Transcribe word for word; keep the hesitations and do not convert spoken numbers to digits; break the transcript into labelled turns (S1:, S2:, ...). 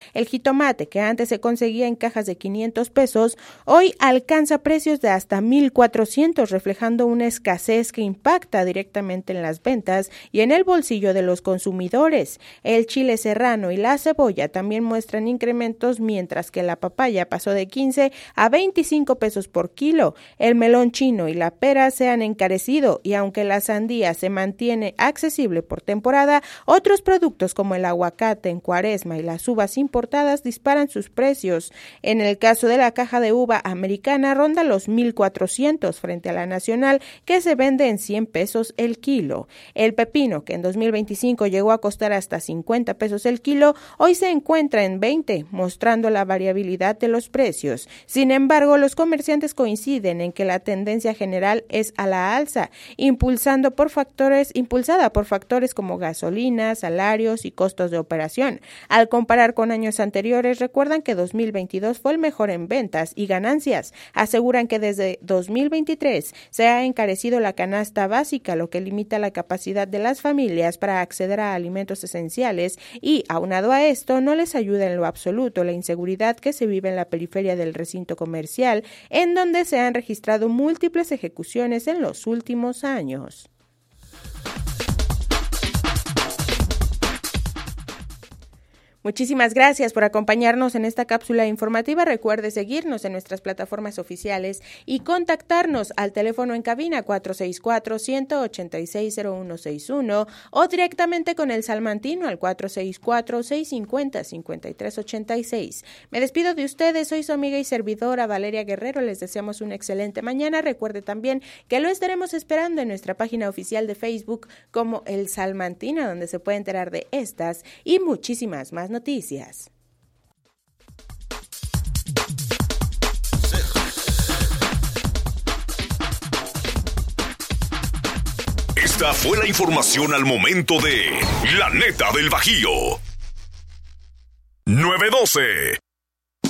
S1: El jitomate, que antes se conseguía en cajas de quinientos pesos, hoy alcanza precios de hasta mil cuatrocientos, reflejando una escasez que impacta directamente en las ventas y en el bolsillo de los consumidores. El chile serrano y la cebolla también muestran incrementos, mientras que la papaya pasó de quince a veinticinco pesos por kilo. El melón chino y la pera se han encarecido, y aunque la sandía se mantiene accesible por temporada, otros productos como el aguacate en cuaresma y las uvas importadas disparan sus precios. En el caso de la caja de uva americana ronda los mil cuatrocientos frente a la nacional, que se vende en cien pesos el kilo. El pepino, que en dos mil veinticinco llegó a costar hasta cincuenta pesos el kilo, hoy se encuentra en veinte, mostrando la variabilidad de los precios. Sin embargo, los comerciantes coinciden en que la tendencia general es a la alza, impulsando por factores, impulsada por factores como gasolina, salarios y costos de operación. Al comparar con años anteriores, recuerdan que dos mil veintidós fue el mejor en ventas y ganancias. Aseguran que desde dos mil veintitrés se ha encarecido la canasta básica, lo que limita la capacidad de las familias para acceder a alimentos esenciales, y aunado a esto no les ayuda en lo absoluto la inseguridad que se vive en la periferia del recinto comercial, en donde se han registrado múltiples ejecuciones en los últimos años. Muchísimas gracias por acompañarnos en esta cápsula informativa. Recuerde seguirnos en nuestras plataformas oficiales y contactarnos al teléfono en cabina cuatro seis cuatro, uno ocho seis, cero uno seis uno o directamente con el salmantino al cuatro seis cuatro, seis cinco cero, cinco tres ocho seis. Me despido de ustedes, soy su amiga y servidora Valeria Guerrero. Les deseamos una excelente mañana. Recuerde también que lo estaremos esperando en nuestra página oficial de Facebook como El Salmantino, donde se puede enterar de estas y muchísimas más noticias.
S2: Esta fue la información al momento de La Neta del Bajío. nueve doce